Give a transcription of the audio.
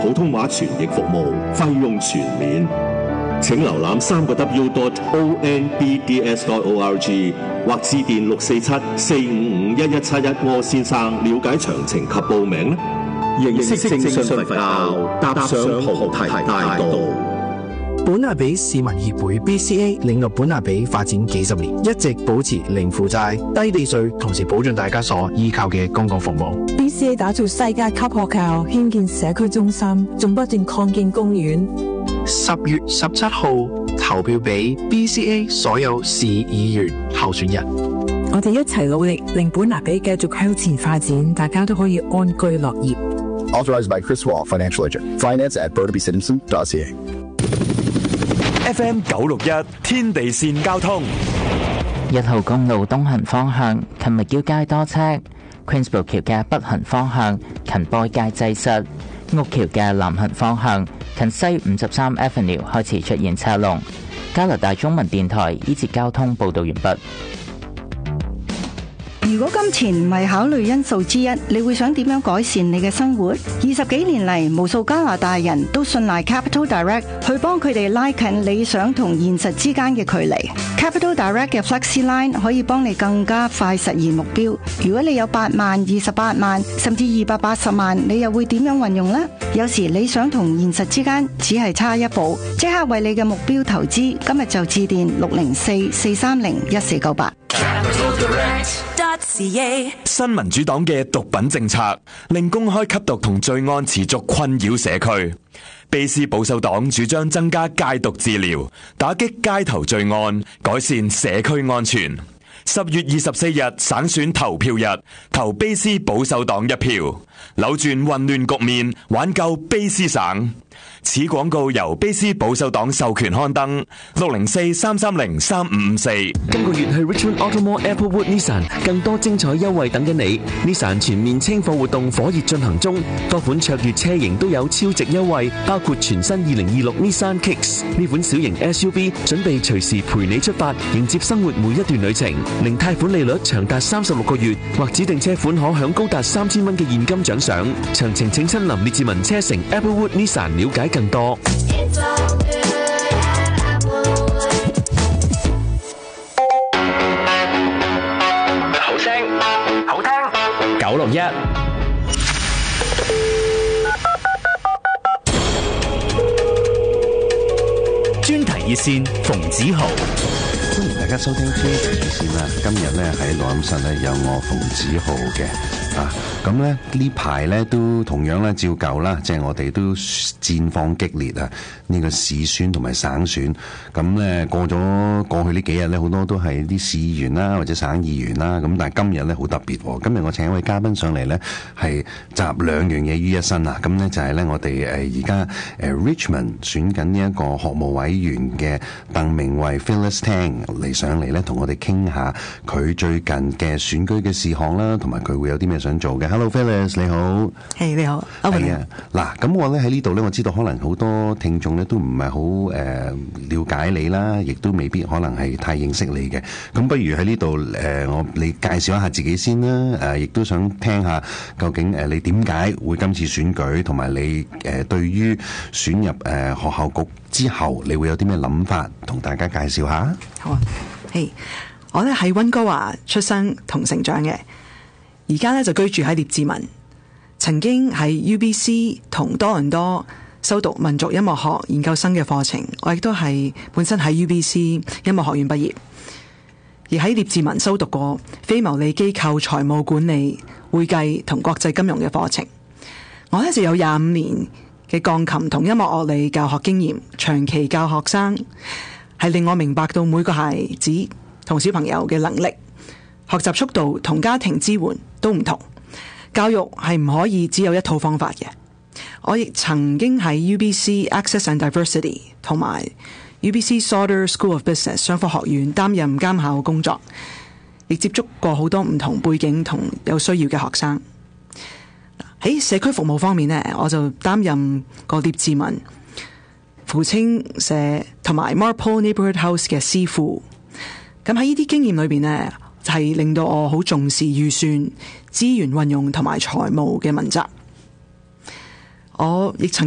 普通話傳譯服務，費用全免。請瀏覽3w.onbds.org 或致電647-455-1171柯先生了解詳情及報名。認識正信佛教，踏上菩提大道。 本亞比市民協會 BCA 領導本亞比發展幾十年，一直保持零負債、低地稅，同時保障大家所依靠嘅公共服務。 BCA 打造世界級學校，興建社區中心，仲不斷擴建公園。 10月17號投票俾 BCA 所有市議員候選人。 我哋一齊努力，令本亞比繼續向前發展，大家都可以安居樂業。 Authorized by Chris Wall, Financial Agent. Finance@burnabycitizen.ca FM 961天地線交通 ，1號公路東行方向近麥繳街多車 ，Queensborough 橋嘅北行方向近波街擠塞，屋橋嘅南行方向近西53 Avenue 開始出現車龍。加拿大中文電台呢節交通報道完畢。 如果金錢唔係考慮因素之一，你會想點樣改善你嘅生活？20幾年嚟，無數加拿大人都信賴 Capital Direct 去幫佢哋拉近理想同現實之間嘅距離。Capital Direct 嘅 Flexi Line 可以幫你更加快實現目標。如果你有8萬、28萬，甚至280萬，你又會點樣運用呢？有時理想同現實之間只係差一步，即刻為你嘅目標投資。今日就致電604-430-1498。 新民主黨嘅毒品政策令公開吸毒同罪案持續困擾社區。卑斯保守黨主張增加戒毒治療，打擊街頭罪案，改善社區安全。10月24日省選投票日，投卑斯保守黨一票，扭轉混亂局面，挽救卑斯省。此廣告由卑斯保守黨授權刊登，604-330-3554。 今個月去 Richmond Automall Applewood Nissan， 更多精彩優惠等緊你。Nissan 全面清貨活動火熱進行中，多款卓越車型都有超值優惠，包括全新2026 Nissan Kicks 呢款小型 SUV， 準備隨時陪你出發，迎接生活每一段旅程。零貸款利率長達36個月，或指定車款可享高達3000蚊嘅現金獎賞。詳情請親臨列治文車城 Applewood Nissan 了解更多。 好聲好聽 961 專題熱線馮子豪。 歡迎大家收聽專題熱線啦！今日咧喺錄音室咧有我馮子豪嘅咁咧呢排咧都同樣咧照舊啦，即係我哋都戰況激烈啊！呢個市選同埋省選，咁咧過去呢幾日咧好多都係啲市議員啦或者省議員啦，咁但係今日咧好特別喎！今日我請一位嘉賓上嚟咧係集兩樣嘢於一身啊！咁咧就係咧我哋而家Richmond 選緊呢一個學務委員嘅鄧明慧 Phyllis Tang 嚟上嚟咧同我哋傾下佢最近嘅選舉嘅事項啦，同埋佢會有啲咩想做嘅。Hello Phyllis， 你好。 係你好。 係啊，嗱，咁我咧喺呢度咧，我知道可能好多聽眾咧都唔係好了解你啦，亦都未必可能係太認識你嘅。咁不如喺呢度你介紹一下自己先啦。亦都想聽下究竟你點解會今次選舉，同埋你對於選入學校局之後，你會有啲咩諗法，同大家介紹下。 好啊，我咧喺溫哥華出生同成長嘅，而家咧就居住喺列治文。曾經喺 UBC 同多倫多修讀民族音樂學研究生嘅課程，我亦都係本身喺 UBC 音樂學院畢業，而喺列治文修讀過非牟利機構財務管理、會計同國際金融嘅課程。我咧就有25年嘅鋼琴同音樂樂理教學經驗，長期教學生，係令我明白到每個孩子同小朋友嘅能力、學習速度同家庭支援都唔同。教育係唔可以只有一套方法嘅。我亦曾經喺 UBC Access and Diversity 同埋 UBC Sauder School of Business 商科學院擔任監考工作，亦接觸過好多唔同背景同有需要嘅學生。喺社區服務方面呢，我就擔任過列治文扶青社同埋 Marpole Neighborhood House 嘅師傅。咁喺呢啲經驗裏邊呢，就係令到我好重視預算、資源運用同埋財務嘅問責。我亦曾